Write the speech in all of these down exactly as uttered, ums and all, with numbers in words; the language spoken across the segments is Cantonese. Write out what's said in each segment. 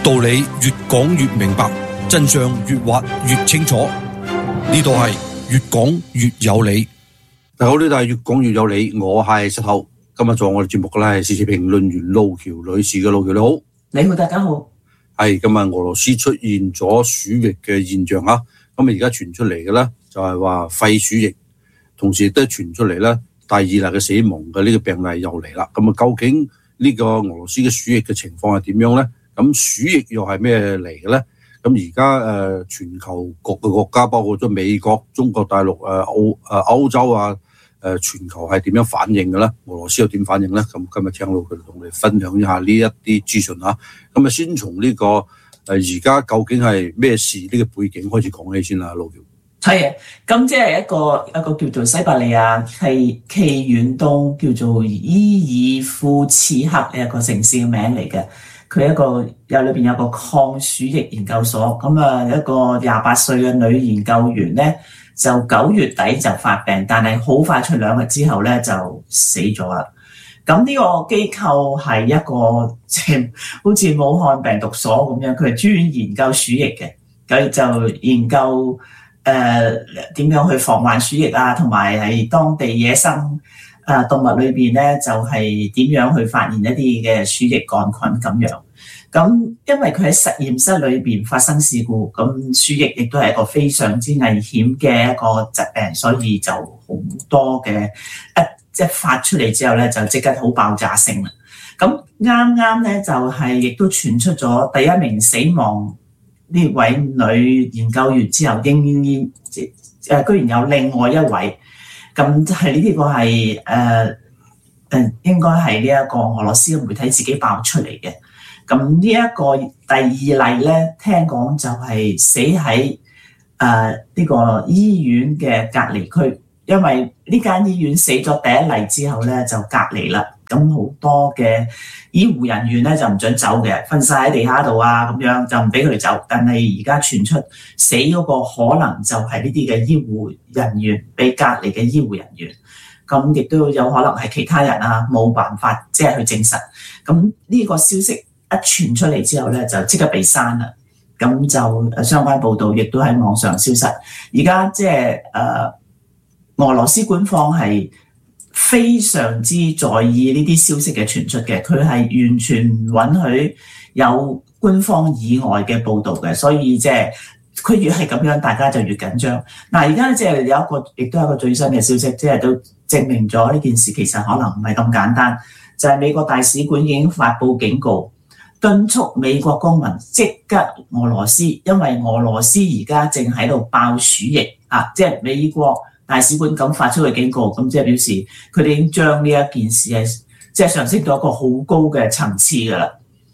道理越講越明白，真相越挖越清楚。呢度係越講越有理。大家好，呢度係越講越有理，我係石頭。今日做我哋節目嘅咧係時事評論員路橋女士嘅。路橋你好。 你好，大家好。 係今日俄羅斯出現咗鼠疫嘅現象啊！咁啊而家傳出嚟嘅咧就係話肺鼠疫，同時亦都傳出嚟咧第二例嘅死亡嘅呢個病例又嚟啦。咁啊究竟呢個俄羅斯嘅鼠疫嘅情況係點樣咧？咁鼠疫又係咩嚟嘅咧？咁而家誒全球各個國家，包括咗美國、中國大陸、誒澳誒歐洲啊，誒全球係點樣反應嘅咧？俄羅斯又點反應咧？咁今日聽到佢哋同你分享一下呢一啲資訊嚇。咁啊先從呢個誒而家究竟係咩事呢個背景開始講起先啦，路橋。 係啊，咁即係一個一個叫做西伯利亞係奇遠東叫做伊爾庫茨克嘅一個城市嘅名嚟嘅。佢一個有裏邊有個抗鼠疫研究所，咁啊一個廿八歲嘅女研究員咧，就九月底就發病，但係好快出兩日之後咧就死咗啦。咁呢個機構係一個即係好似武漢病毒所咁樣，佢係專研究鼠疫嘅，佢就研究誒點樣去防範鼠疫啊，同埋喺當地野生啊動物裏邊咧，就係點樣去發現一啲嘅鼠疫桿菌咁樣。咁因為佢喺實驗室裏邊發生事故，咁鼠疫亦都係一個非常之危險嘅一個疾病，所以就好多嘅一即係發出嚟之後咧，就即刻好爆炸性啦。咁啱啱咧就係亦都傳出咗第一名死亡呢位女研究員之後，仍然誒居然有另外一位。咁係呢啲個係誒誒，應該係呢一個俄羅斯嘅媒體自己爆出嚟嘅。咁呢一個第二例咧，聽講就係死喺誒呢個醫院嘅隔離區，因為呢間醫院死咗第一例之後咧就隔離啦。咁好多嘅醫護人員咧就唔准走嘅，瞓晒喺地下度啊，咁樣就唔俾佢哋走。但係而家傳出死嗰個可能就係呢啲嘅醫護人員，被隔離嘅醫護人員。咁亦都有可能係其他人啊，冇辦法即係去證實。咁呢個消息一傳出嚟之後咧，就即刻被刪啦。咁就相關報導亦都喺網上消失。而家即係誒俄羅斯官方係非常之在意呢啲消息嘅傳出嘅，佢係完全唔允許有官方以外嘅報導嘅，所以即係佢越係咁樣，大家就越緊張。嗱，而家即係有一個，亦都有一個最新嘅消息，即係都證明咗呢件事其實可能唔係咁簡單。就係美國大使館已經發布警告，敦促美國公民即刻俄羅斯，因為俄羅斯而家正喺度爆鼠疫啊！即係美國大使館咁發出嘅警告，咁即係表示佢哋已經將呢一件事係即係上升到一個好高嘅層次㗎啦。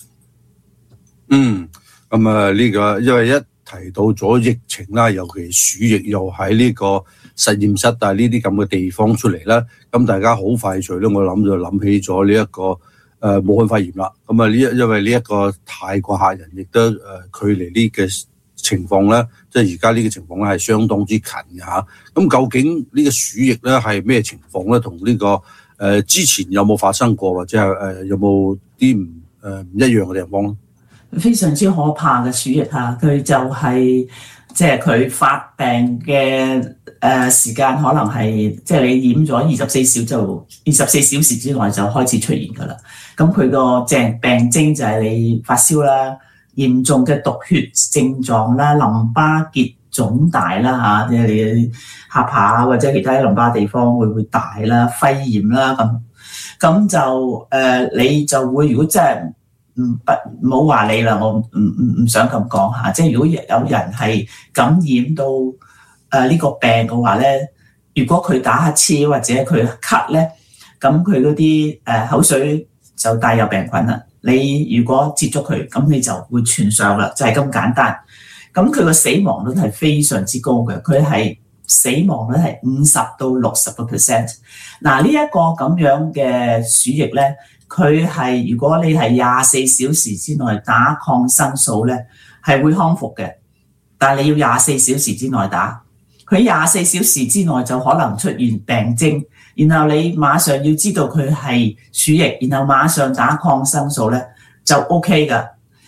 嗯，咁啊呢個因為一提到咗疫情啦，尤其鼠疫又喺呢個實驗室啊呢啲咁嘅地方出嚟啦，咁大家好快脆咧，我諗就諗起咗呢一個誒、呃、武漢肺炎啦。咁啊呢因為呢一個太過嚇人，亦都誒、呃、距離呢個情況咧，即係而家呢個情況咧係相當之近嘅嚇。咁究竟呢個鼠疫咧係咩情況咧？同呢、這個誒、呃、之前有冇發生過，或者係誒、呃、有冇啲唔誒唔一樣嘅地方咧？ 非常之可怕嘅鼠疫嚇，佢就係即係佢發病嘅誒、呃、時間可能係即係你染咗二十四小就二十四小時之內就開始出現㗎啦。咁佢個病病徵就係你發燒啦、嚴重嘅毒血症狀啦、淋巴結腫大啦嚇，即係你下巴或者其他淋巴地方會會大啦、肺炎啦咁，咁就誒、呃、你就會如果真係唔不唔好話你啦，我唔唔唔想咁講嚇。即係如果有人係感染到誒呢個病嘅話咧，如果佢打乞嗤或者佢咳咧，咁佢嗰啲誒口水就帶有病菌啦。你如果接觸佢，咁你就會傳上啦，就係咁簡單。咁佢個死亡率係非常之高嘅，佢係死亡率係五十到六十個 percent。嗱，呢一個咁樣嘅鼠疫咧，佢係如果你係廿四小時之內打抗生素咧，係會康復嘅。但係你要廿四小時之內打，佢廿四小時之內就可能出現病徵，然後你馬上要知道佢係鼠疫，然後馬上打抗生素咧就 OK 噶。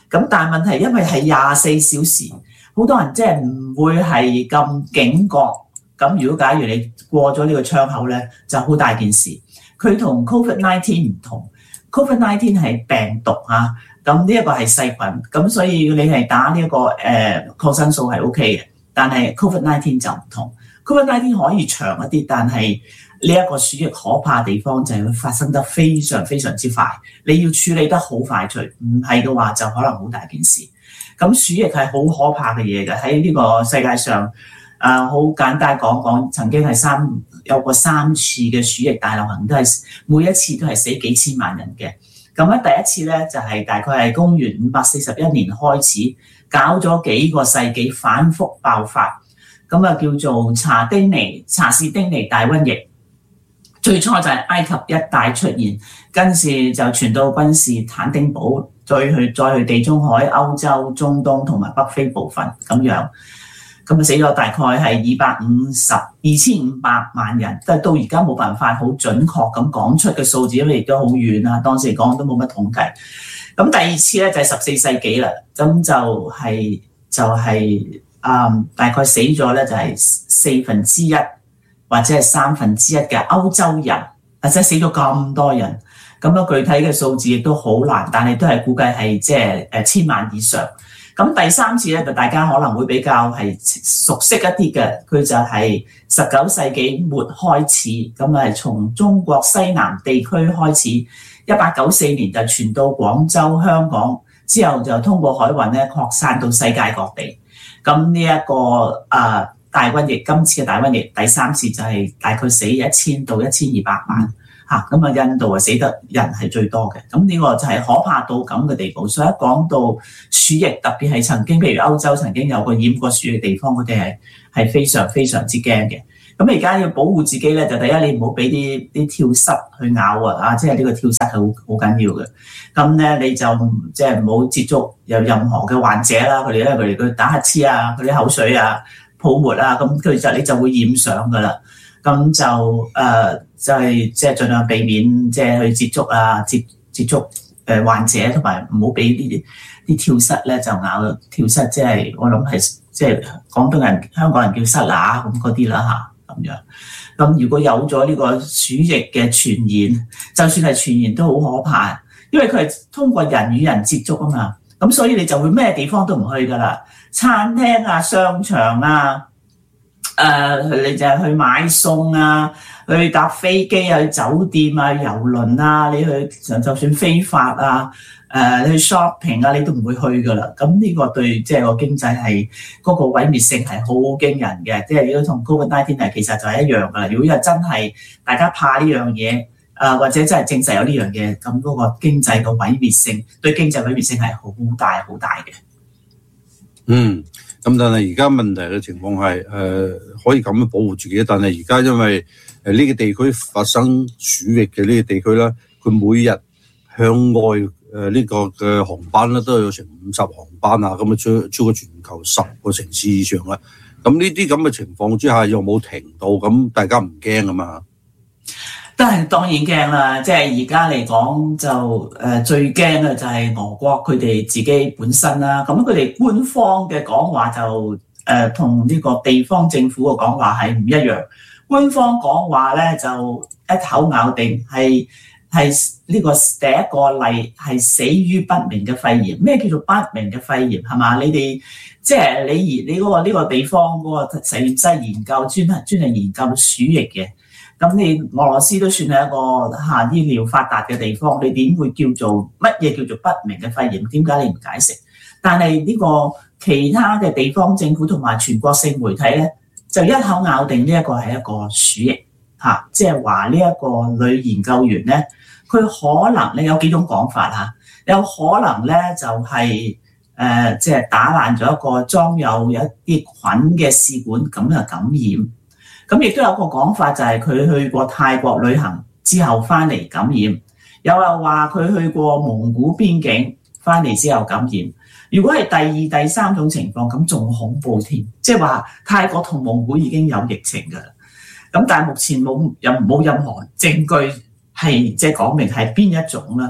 咁但係問題因為係廿四小時，好多人即係唔會係咁警覺。咁如果假如你過咗呢個窗口咧，就好大件事。佢同 Covid 十九 唔同 ，Covid 十九 係病毒啊，咁呢一個係細菌，咁所以你係打呢、這、一個誒、呃、抗生素係 O K 嘅，但係 Covid 十九 就唔同 ，Covid 十九 可以長一啲，但係呢一個鼠疫可怕地方就係會發生得非常非常之快，你要處理得好快脆，唔係嘅話就可能好大件事。咁鼠疫係好可怕嘅嘢嘅，喺呢個世界上。誒好、uh, 簡單講講，曾經係三有過三次嘅鼠疫大流行，都係每一次都係死幾千萬人嘅。咁咧第一次咧就係、是、大概係公元五百四十一年開始，搞咗幾個世紀反覆爆發，咁啊叫做查丁尼查士丁尼大瘟疫。最初就係埃及一帶出現，跟住就傳到君士坦丁堡，再去再去地中海、歐洲、中東同埋北非部分咁樣。咁啊死咗大概係二百五十二千五百萬人，都係到而家冇辦法好準確咁講出嘅數字，因為亦都好遠啊，當時講都冇乜統計。咁第二次咧就係十四世紀啦，咁就係、是、就係、是、啊、嗯、大概死咗咧就係四分之一或者係三分之一嘅歐洲人，或者死咗咁多人，咁樣具體嘅數字亦都好難，但係都係估計係即係誒千萬以上。咁第三次咧就大家可能會比較係熟悉一啲嘅，佢就係十九世紀末開始，咁係從中國西南地區開始，一八九四年就傳到廣州、香港，之後就通過海運咧擴散到世界各地。咁呢一個啊大瘟疫，今次嘅大瘟疫第三次就係大概死一千到一千二百萬。嚇咁啊！印度啊死得人係最多嘅，咁呢個就係可怕到咁嘅地步。所以一講到鼠疫，特別係曾經譬如歐洲曾經有個染過鼠疫嘅地方，佢哋係係非常非常之驚嘅。咁而家要保護自己咧，就第一你唔好俾啲啲跳蚤去咬啊！啊，即係呢個跳蚤係好好緊要嘅。咁咧你就即係唔好接觸有任何嘅患者啦。佢哋因為佢哋佢打乞嗤啊，佢啲口水啊、泡沫啊，咁佢就你就會染上噶啦。咁就誒、呃、就係即係盡量避免即係去接觸啊，接接觸誒患者，同埋唔好俾呢啲啲跳蚤咧就咬跳蚤，即係我諗係即係廣東人、香港人叫虱乸咁嗰啲啦嚇咁樣。咁如果有咗呢個鼠疫嘅傳染，就算係傳染都好可怕，因為佢係通過人與人接觸啊嘛。咁所以你就會咩地方都唔去噶啦，餐廳啊、商場啊。誒、呃，你就係去買餸啊，去搭飛機啊，去酒店啊、遊輪啊，你去就算飛髮啊，誒、呃，你去 shopping 啊，你都唔會去噶啦。咁呢個對即係個經濟係嗰個毀滅性係好驚人嘅，即係如果同 Covid 十九 係其實就係一樣噶啦。如果又真係大家怕呢樣嘢，誒、呃、或者真係證實有呢樣嘢，咁嗰個經濟個毀滅性對經濟毀滅性係好大好大嘅。 嗯。咁但係而家問題嘅情況係誒、呃、可以咁樣保護自己，但係而家因為誒呢個地區發生鼠疫嘅呢個地區咧，佢每日向外誒呢、呃這個嘅航班咧都有成五十航班啊，咁啊超超過全球十個城市以上啦。咁呢啲咁嘅情況之下又冇停到，咁大家唔驚啊嘛？ 都係當然驚啦，即係而家嚟講就誒、呃、最驚嘅就係俄國佢哋自己本身啦。咁佢哋官方嘅講話就誒同呢個地方政府嘅講話係唔一樣。官方講話咧就一口咬定係係呢個第一個例係死於不明嘅肺炎。咩叫做不明嘅肺炎係嘛？你哋即係你而你嗰個呢個地方嗰個實驗室研究專係專係研究鼠疫嘅。咁你俄羅斯都算係一個嚇醫療發達嘅地方，你點會叫做乜嘢叫做不明嘅肺炎？點解你唔解釋？但係呢個其他嘅地方政府同埋全國性媒體咧，就一口咬定呢一個係一個鼠疫嚇，即係話呢一個女研究員咧，佢可能你有幾種講法嚇，有可能咧就係誒即係打爛咗一個裝有有一啲菌嘅試管，咁就感染。咁亦都有個講法，就係佢去過泰國旅行之後翻嚟感染，有又話佢去過蒙古邊境翻嚟之後感染。如果係第二、第三種情況，咁仲恐怖添，即係話泰國同蒙古已經有疫情㗎啦。咁但係目前冇有冇任何證據係即係講明係邊一種啦。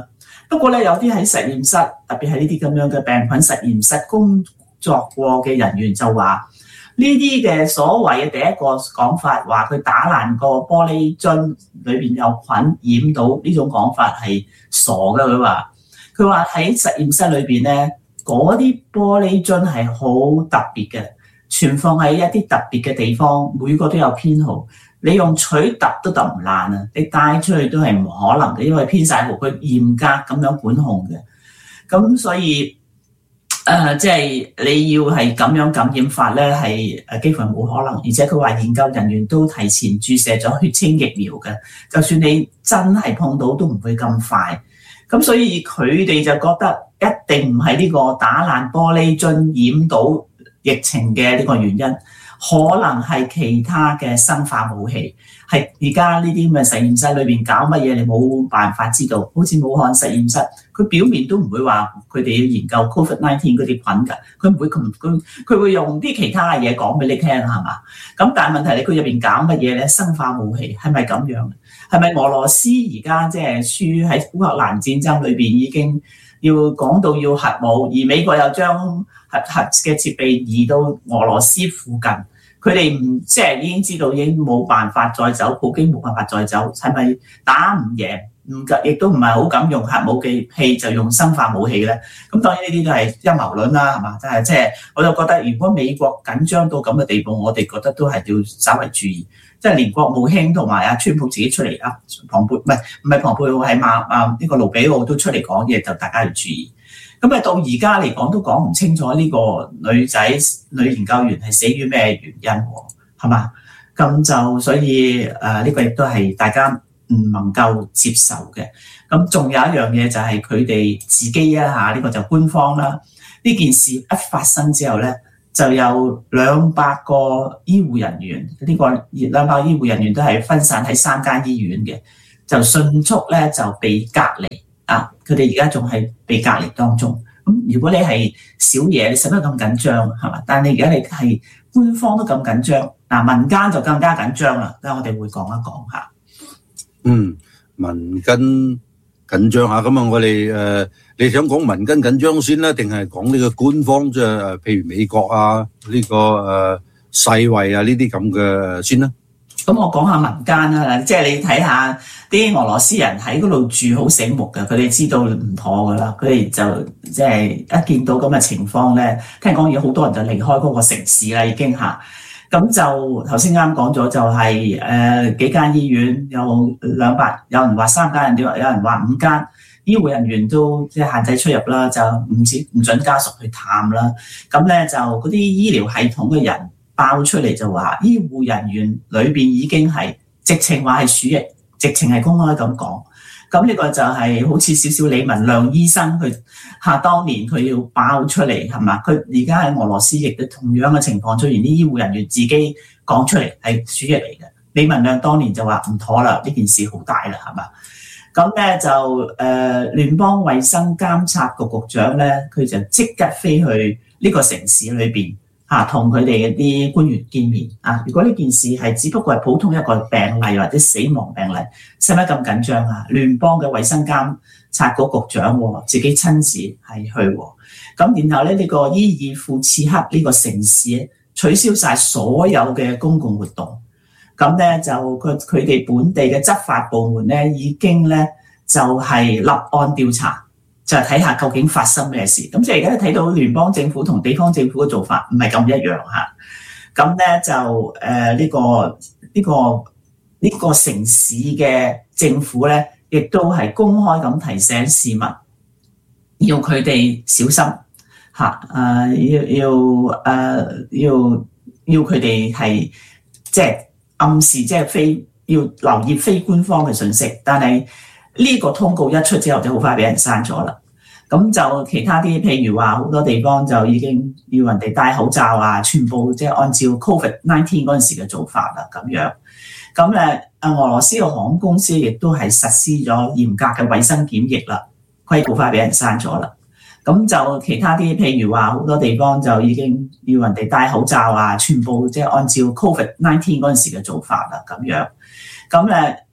不過咧，有啲喺實驗室，特別係呢啲咁樣嘅病菌實驗室工作過嘅人員就話，呢啲嘅所謂嘅第一個講法，話佢打爛個玻璃樽裏邊有菌染到，呢種講法係傻嘅。佢話佢話喺實驗室裏邊咧，嗰啲玻璃樽係好特別嘅，存放喺一啲特別嘅地方，每個都有編號。你用錘揼都揼唔爛啊！你帶出去都係唔可能嘅，因為編晒號，佢嚴格咁樣管控嘅。咁所以誒，即係你要係咁樣感染法咧，係誒幾乎係冇可能。而且佢話研究人員都提前注射咗血清疫苗嘅，就算你真係碰到都唔會咁快。咁所以佢哋就覺得一定唔係呢個打爛玻璃樽染到疫情嘅呢個原因。可能係其他嘅生化武器，係而家呢啲咁嘅實驗室裏邊搞乜嘢，你冇辦法知道。好似武漢實驗室，佢表面都唔會話佢哋要研究 Covid 十九 嗰啲菌㗎，佢唔會佢佢佢會用啲其他嘅嘢講俾你聽，係嘛？咁但係問題你佢入邊搞乜嘢咧？生化武器係咪咁樣？係咪俄羅斯而家即係輸喺烏克蘭戰爭裏邊已經要講到要核武，而美國又將核核嘅設備移到俄羅斯附近？佢哋唔即係已經知道已經冇辦法再走，普京冇辦法再走，係咪打唔贏？唔亦都唔係好敢用核武器，就用生化武器咧。咁當然呢啲都係陰謀論啦，係嘛？真係即係我就覺得，如果美國緊張到咁嘅地步，我哋覺得都係要稍為注意。即係連國務卿同埋阿川普自己出嚟啊，龐貝唔係唔係龐貝奧係馬啊呢個盧比奧都出嚟講嘢，就大家要注意。咁啊，到而家嚟講都講唔清楚呢個女仔女研究員係死於咩原因喎？係嘛？咁就所以誒，呢、呃這個亦都係大家唔能夠接受嘅。咁仲有一樣嘢就係佢哋自己一下，呢、這個就官方啦。呢件事一發生之後咧，就有兩百個醫護人員，呢、這個兩百個醫護人員都係分散喺三間醫院嘅，就迅速咧就被隔離。啊！佢哋而家仲係被隔離當中。咁如果你係小嘢，你使乜咁緊張係嘛？但係你而家你係官方都咁緊張，嗱民間就更加緊張啦。等我哋會講一講下。 嗯，民間緊張下咁啊！我哋誒、呃，你想講民間緊張先啦，定係講呢個官方即係誒，譬如美國啊呢、這個誒、呃、世衛啊呢啲咁嘅先啦。 咁我講下民間啦，即係你睇下啲俄羅斯人喺嗰度住好醒目嘅，佢哋知道唔妥噶啦，佢哋就即係一見到咁嘅情況咧，聽講有好多人就離開嗰個城市啦，已經嚇。咁就頭先啱講咗，就係、是、誒、呃、幾間醫院有兩百，有人話三間，有人話五間，醫護人員都即係限制出入啦，就唔止唔準家屬去探啦。咁咧就嗰啲醫療系統嘅人爆出嚟就話，醫護人員裏邊已經係直情話係鼠疫，直情係公開咁講。咁呢個就係好似少少李文亮醫生佢嚇當年佢要爆出嚟係嘛？佢而家喺俄羅斯亦都同樣嘅情況出現，啲醫護人員自己講出嚟係鼠疫嚟嘅。李文亮當年就話唔妥啦，呢件事好大啦係嘛？咁咧就誒、呃、聯邦衛生監察局局長咧，佢就即刻飛去呢個城市裏邊。嚇，同佢哋啲官員見面啊！如果呢件事係只不過係普通一個病例或者死亡病例，使乜咁緊張啊？聯邦嘅衛生監察局局長自己親自係去，咁然後咧呢、這個伊爾庫茨克呢個城市取消晒所有嘅公共活動，咁咧就佢佢哋本地嘅執法部門咧已經咧就係、是、立案調查。就係睇下究竟發生咩事，咁即係而家睇到聯邦政府同地方政府嘅做法唔係咁一樣嚇，咁咧就誒呢、呃這個呢、這個呢、這個城市嘅政府咧，亦都係公開咁提醒市民，要佢哋小心嚇，誒、呃、要要誒、呃、要要佢哋係即係暗示即係非要留意非官方嘅信息，但係呢個通告一出之後就好快俾人刪咗啦。咁就其他啲，譬如話好多地方就已經要人哋戴口罩啊，全部即係按照 Covid 十九 嗰陣時嘅做法啦，咁樣。咁誒，啊俄羅斯嘅航空公司亦都係實施咗嚴格嘅衛生檢疫啦，規好快俾人刪咗啦。咁就其他啲，譬如話好多地方就已經要人哋戴口罩啊，全部即係按照 Covid 十九 嗰陣時嘅做法啦，咁樣。咁誒，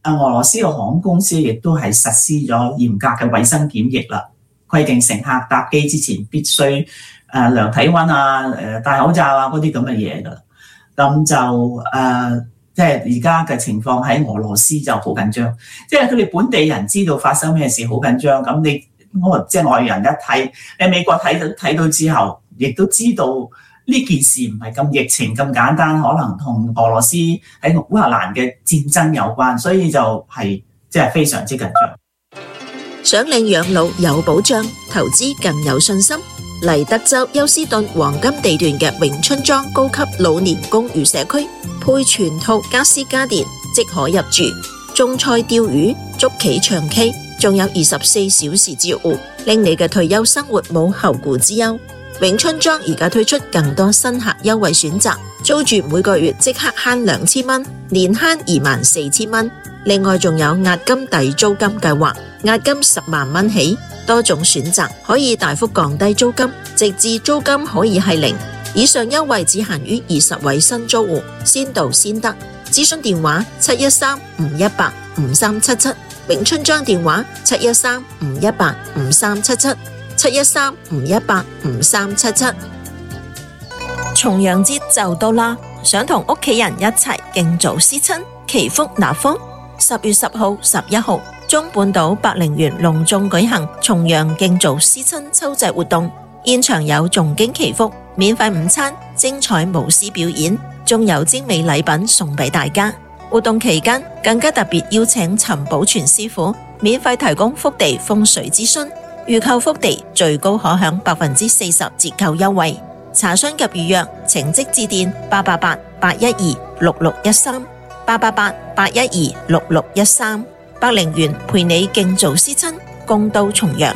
俄羅斯嘅航空公司亦都係實施咗嚴格嘅衛生檢疫啦，規定乘客搭機之前必須誒量體温啊、誒戴口罩啊嗰啲咁嘅嘢㗎。咁就誒即係而家嘅情況喺俄羅斯就好緊張，即係佢哋本地人知道發生咩事好緊張。咁你我即係外人一睇，喺美國睇到睇到之後，亦都知道呢件事唔係咁疫情咁簡單，可能同俄羅斯喺烏克蘭嘅戰爭有關，所以就係即係非常之緊張。 想領養老有保障，投資更有信心。嚟德州休斯頓黃金地段嘅榮春莊高級老年公寓社區，配全套家私家電，即可入住。種菜釣魚、捉棋唱 K， 仲有二十四小時照顧，令你嘅退休生活冇後顧之憂。榮春莊而家推出更多新客優惠選擇，租住每個月即刻慳兩千蚊，年慳二萬四千蚊。另外仲有押金抵租金計劃，押金十萬蚊起，多種選擇可以大幅降低租金，直至租金可以係零。以上優惠只限於二十位新租戶，先到先得。諮詢電話七一三五一八五三七七，榮春莊電話七一三五一八五三七七，七一三五一八五三七七。重陽節就到啦，想同屋企人一齊敬祖思親，祈福納福。十月十號、十一號，中半島百靈園隆重舉行重陽敬祖思親秋祭活動，現場有誦經祈福、免費午餐、精彩舞獅表演，仲有精美禮品送俾大家。活動期間更加特別邀請陳寶全師傅免費提供福地風水諮詢，預購福地最高可享百分之四十折扣優惠。查詢及預約請即致電八八八八一二六六一三八八八八一二六六一三。百靈園陪你敬祖思親，共度重陽。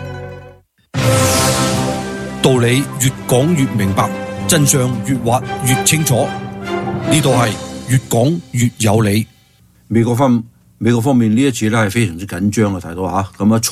道理越講越明白，真相越挖越清楚。呢度係越講越有理。 美國方美國方面呢一次咧係非常之緊張嘅，睇到嚇咁啊。